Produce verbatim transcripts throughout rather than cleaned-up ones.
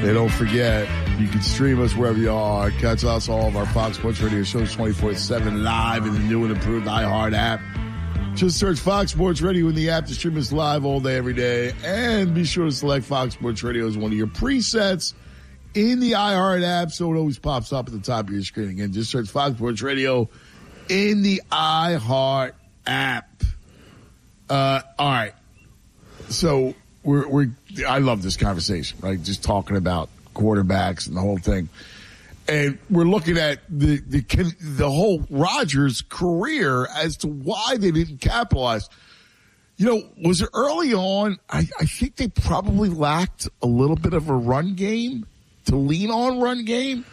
And don't forget, you can stream us wherever you are. Catch us all of our Fox Sports Radio shows twenty-four seven live in the new and improved iHeart app. Just search Fox Sports Radio in the app to stream us live all day, every day. And be sure to select Fox Sports Radio as one of your presets in the iHeart app so it always pops up at the top of your screen. Again, just search Fox Sports Radio in the iHeart app. Uh, all right. So we're, we're, I love this conversation, right? Just talking about quarterbacks and the whole thing. And we're looking at the, the, the whole Rodgers career as to why they didn't capitalize. You know, was it early on? I, I think they probably lacked a little bit of a run game to lean on run game.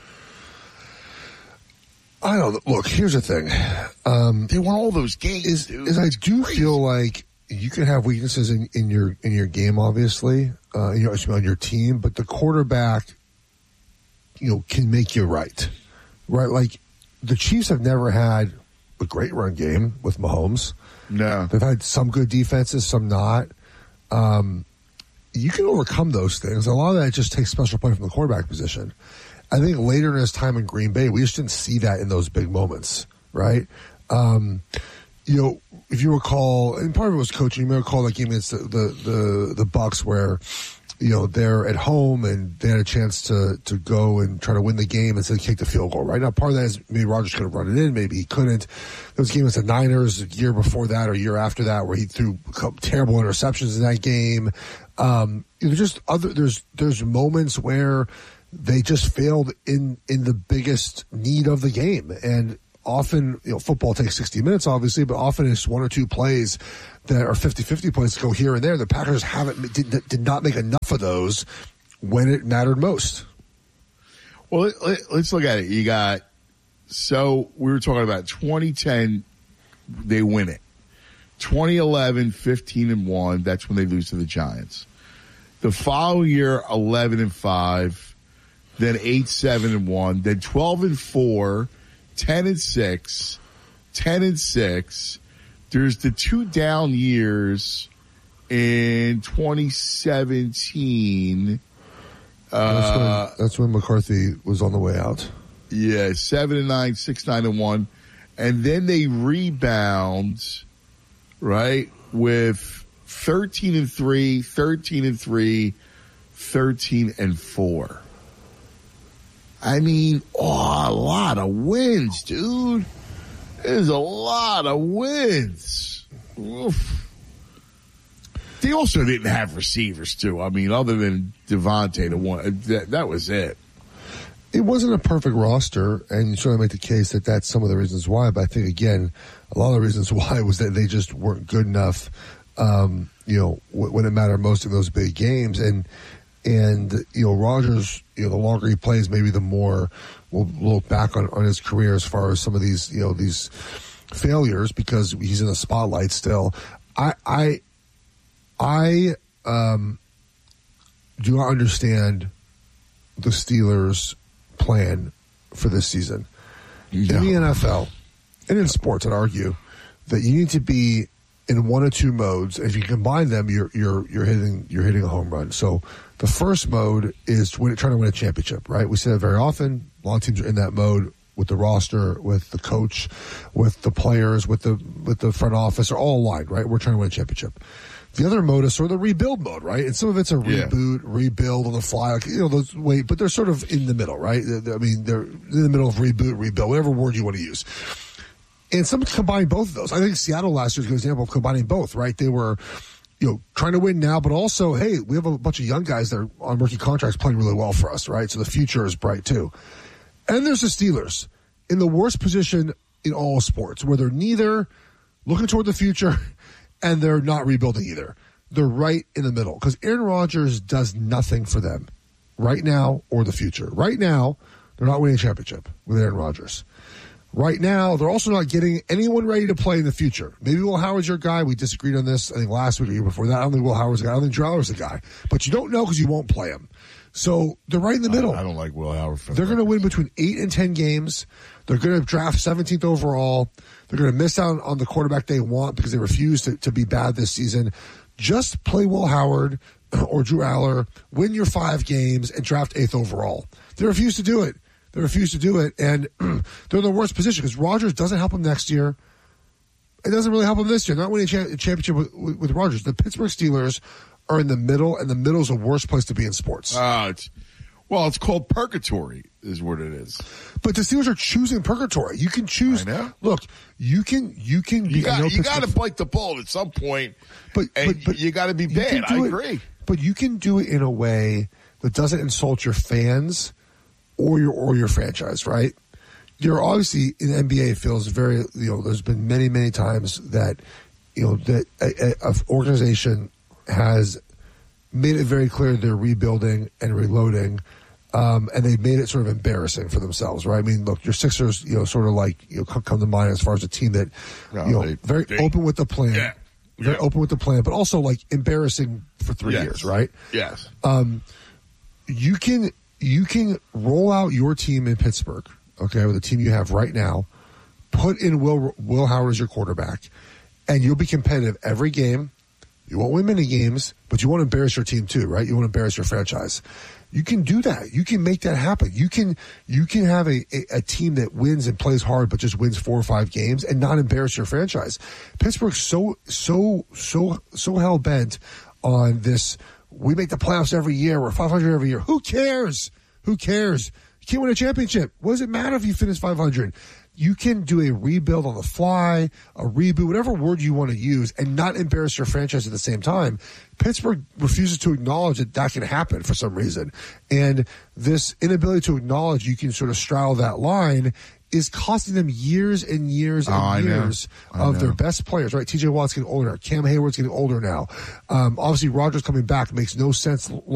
I don't look. Here's the thing. Um, they won all those games. Is, dude. is I do feel like you can have weaknesses in, in your in your game, obviously, uh, you know, on your team, but the quarterback, you know, can make you right, right? Like the Chiefs have never had a great run game with Mahomes. No, they've had some good defenses, some not. Um, you can overcome those things. A lot of that just takes special play from the quarterback position. I think later in his time in Green Bay, we just didn't see that in those big moments, right? Um, you know, if you recall, and part of it was coaching. You may recall that game against the the the, the Bucs where, you know, they're at home and they had a chance to to go and try to win the game and so kick the field goal. Right now, part of that is maybe Rodgers could have run it in, maybe he couldn't. There was a game against the Niners a year before that or a year after that where he threw terrible interceptions in that game. Um, you know, just other there's there's moments where they just failed in, in the biggest need of the game. And often, you know, football takes sixty minutes, obviously, but often it's one or two plays that are fifty-fifty plays to go here and there. The Packers haven't did, did not make enough of those when it mattered most. Well, let's look at it. You got, so we were talking about twenty ten, they win it. twenty eleven, fifteen and one, that's when they lose to the Giants. The following year, eleven and five. Then eight, seven, and one. Then twelve and four, ten and six, ten and six. There's the two down years in twenty seventeen. Uh, that's, when, that's when McCarthy was on the way out. Yeah, seven and nine, six, nine and one, and then they rebound, right, with thirteen and three, thirteen and three, thirteen and four. I mean, oh, a lot of wins, dude. There's a lot of wins. Oof. They also didn't have receivers, too. I mean, other than Devontae, the one that, that was it. It wasn't a perfect roster, and you certainly make the case that that's some of the reasons why. But I think, again, a lot of the reasons why was that they just weren't good enough, um, you know, when it mattered most in those big games. And, and you know, Rodgers, you know, the longer he plays, maybe the more we'll look back on, on his career as far as some of these, you know, these failures because he's in the spotlight still. I, I, I um, do not understand the Steelers' plan for this season. No. In the N F L and in sports, I'd argue that you need to be in one or two modes. If you combine them, you're you're you're hitting you're hitting a home run. So the first mode is to win, trying to win a championship, right? We say that very often. A lot of teams are in that mode with the roster, with the coach, with the players, with the with the front office, are all aligned, right? We're trying to win a championship. The other mode is sort of the rebuild mode, right? And some of it's a reboot, yeah. rebuild on the fly, like, you know, those wait, but they're sort of in the middle, right? I mean, they're in the middle of reboot, rebuild, whatever word you want to use. And some combine both of those. I think Seattle last year is a good example of combining both, right? They were, you know, trying to win now, but also, hey, we have a bunch of young guys that are on rookie contracts playing really well for us, right? So the future is bright too. And there's the Steelers in the worst position in all sports, where they're neither looking toward the future and they're not rebuilding either. They're right in the middle because Aaron Rodgers does nothing for them right now or the future. Right now, they're not winning a championship with Aaron Rodgers. Right now, they're also not getting anyone ready to play in the future. Maybe Will Howard's your guy. We disagreed on this, I think, last week or year before that. I don't think Will Howard's the guy. I don't think Drew Aller's the guy. But you don't know because you won't play him. So they're right in the middle. I, I don't like Will Howard. They're going to win between eight and ten games. They're going to draft seventeenth overall. They're going to miss out on the quarterback they want because they refuse to, to be bad this season. Just play Will Howard. or Drew Aller, win your five games and draft eighth overall. They refuse to do it. They refuse to do it, and they're in the worst position because Rodgers doesn't help them next year. It doesn't really help them this year. Not winning a cha- championship with, with, with Rodgers. The Pittsburgh Steelers are in the middle, and the middle is the worst place to be in sports. Uh, it's, well, it's called purgatory is what it is. But the Steelers are choosing purgatory. You can choose. I know. Look, you can you can be. You got you got to Pittsburgh- bite the bullet at some point, but, and but, but you got to be you bad. can I do it- agree. But you can do it in a way that doesn't insult your fans or your or your franchise, right? You're obviously in the N B A. It feels very, you know, there's been many, many times that, you know, that a, a, a organization has made it very clear they're rebuilding and reloading, um, and they've made it sort of embarrassing for themselves, right? I mean, look, your Sixers, you know, sort of like, you know, come, come to mind as far as a team that, No, you know, they- very they- open with the plan, Yeah. very Yeah. open with the plan, but also like embarrassing for three Yes. years, right? Yes. Um, you can you can roll out your team in Pittsburgh, okay, with the team you have right now. Put in Will Will Howard as your quarterback, and you'll be competitive every game. You won't win many games, but you won't embarrass your team too, right? You won't embarrass your franchise. You can do that. You can make that happen. You can you can have a, a, a team that wins and plays hard, but just wins four or five games and not embarrass your franchise. Pittsburgh's so so so so hell bent on this. We make the playoffs every year. We're five hundred every year. Who cares? Who cares? You can't win a championship. What does it matter if you finish five hundred? You can do a rebuild on the fly, a reboot, whatever word you want to use, and not embarrass your franchise at the same time. Pittsburgh refuses to acknowledge that that can happen for some reason. And this inability to acknowledge you can sort of straddle that line is costing them years and years and Oh, I know. years I of know. their best players, right? T J Watt's getting older. Cam Hayward's getting older now. Um, obviously, Rodgers coming back makes no sense